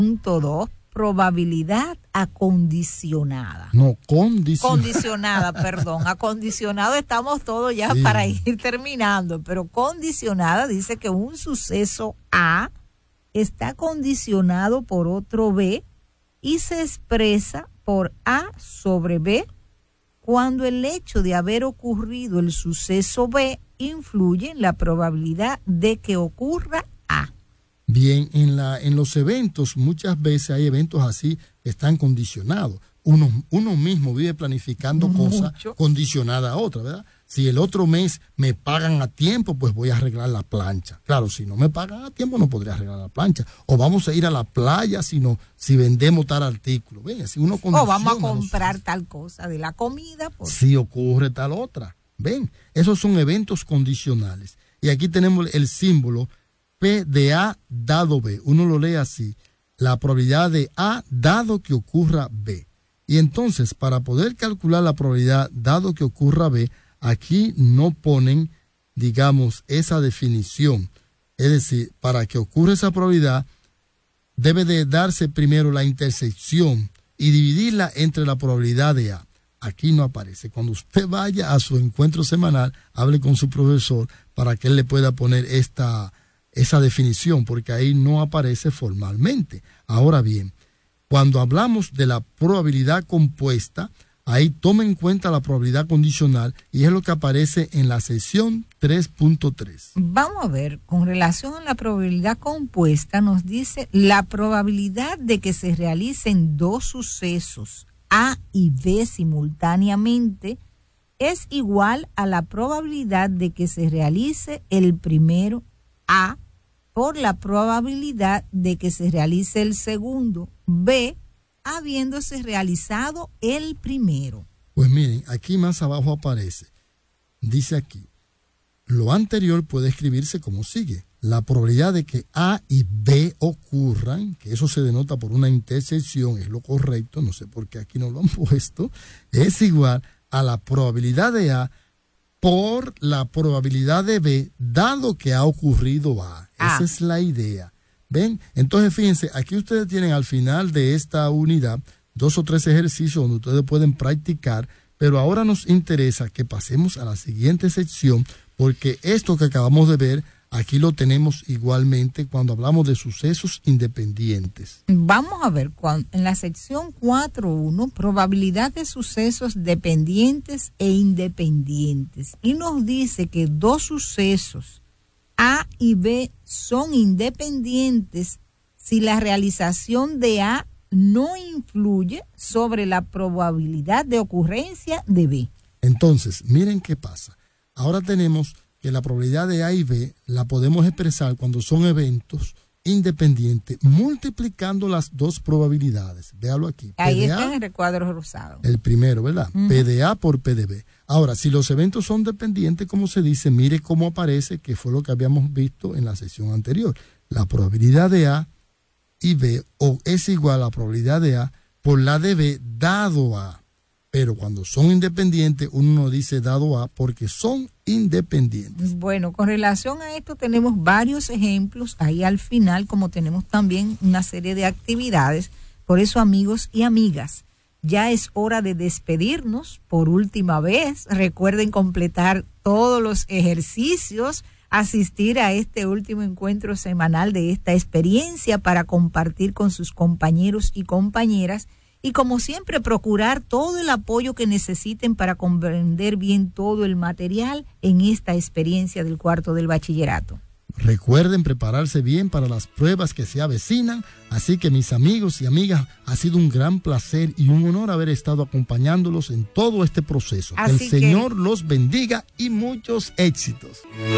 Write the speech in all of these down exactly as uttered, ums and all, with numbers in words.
Punto dos, probabilidad acondicionada. No, condicionada. Condicionada, perdón. Acondicionado estamos todos ya Sí. para ir terminando, pero condicionada dice que un suceso A está condicionado por otro B y se expresa por A sobre B cuando el hecho de haber ocurrido el suceso B influye en la probabilidad de que ocurra A. Bien, en, la, en los eventos, muchas veces hay eventos así que están condicionados. Uno, uno mismo vive planificando cosas condicionadas a otras, ¿verdad? Si el otro mes me pagan a tiempo, pues voy a arreglar la plancha. Claro, si no me pagan a tiempo, no podría arreglar la plancha. O vamos a ir a la playa si, no, si vendemos tal artículo. ¿Ven? Si uno O vamos a comprar los... tal cosa de la comida. Pues. Si ocurre tal otra. ¿Ven? Esos son eventos condicionales. Y aquí tenemos el símbolo P de A dado B. Uno lo lee así. La probabilidad de A dado que ocurra B. Y entonces, para poder calcular la probabilidad dado que ocurra B, aquí no ponen, digamos, esa definición. Es decir, para que ocurra esa probabilidad, debe de darse primero la intersección y dividirla entre la probabilidad de A. Aquí no aparece. Cuando usted vaya a su encuentro semanal, hable con su profesor para que él le pueda poner esta, esa definición, porque ahí no aparece formalmente. Ahora bien, cuando hablamos de la probabilidad compuesta, ahí toma en cuenta la probabilidad condicional y es lo que aparece en la sección tres punto tres. Vamos a ver, con relación a la probabilidad compuesta, nos dice la probabilidad de que se realicen dos sucesos A y B simultáneamente es igual a la probabilidad de que se realice el primero A por la probabilidad de que se realice el segundo B habiéndose realizado el primero. Pues miren, aquí más abajo aparece, dice aquí, lo anterior puede escribirse como sigue. La probabilidad de que A y B ocurran, que eso se denota por una intersección, es lo correcto, no sé por qué aquí no lo han puesto, es igual a la probabilidad de A por la probabilidad de B, dado que ha ocurrido A. Ah. Esa es la idea. ¿Ven? Entonces, fíjense, aquí ustedes tienen al final de esta unidad dos o tres ejercicios donde ustedes pueden practicar, pero ahora nos interesa que pasemos a la siguiente sección, porque esto que acabamos de ver, aquí lo tenemos igualmente cuando hablamos de sucesos independientes. Vamos a ver, en la sección cuatro punto uno, probabilidad de sucesos dependientes e independientes. Y nos dice que dos sucesos, A y B, son independientes si la realización de A no influye sobre la probabilidad de ocurrencia de B. Entonces, miren qué pasa. Ahora tenemos que la probabilidad de A y B la podemos expresar cuando son eventos independientes, multiplicando las dos probabilidades. Véalo aquí. Ahí P D A, está en el recuadro rosado. El primero, ¿verdad? Uh-huh. P de A por P de B. Ahora, si los eventos son dependientes, como se dice, mire cómo aparece, que fue lo que habíamos visto en la sesión anterior. La probabilidad de A y B o es igual a la probabilidad de A por la de B dado A. Pero cuando son independientes, uno no dice dado A porque son independientes. Bueno, con relación a esto tenemos varios ejemplos ahí al final, como tenemos también una serie de actividades. Por eso, amigos y amigas, ya es hora de despedirnos por última vez. Recuerden completar todos los ejercicios, asistir a este último encuentro semanal de esta experiencia para compartir con sus compañeros y compañeras. Y como siempre, procurar todo el apoyo que necesiten para comprender bien todo el material en esta experiencia del cuarto del bachillerato. Recuerden prepararse bien para las pruebas que se avecinan. Así que, mis amigos y amigas, ha sido un gran placer y un honor haber estado acompañándolos en todo este proceso. Así que el Señor que... los bendiga y muchos éxitos.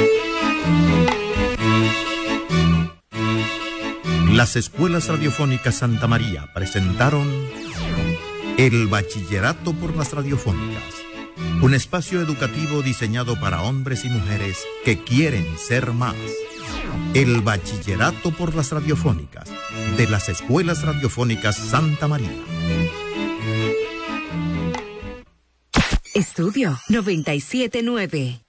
Las escuelas radiofónicas Santa María presentaron El Bachillerato por las Radiofónicas, un espacio educativo diseñado para hombres y mujeres que quieren ser más. El Bachillerato por las Radiofónicas, de las escuelas radiofónicas Santa María. Estudio noventa y siete punto nueve.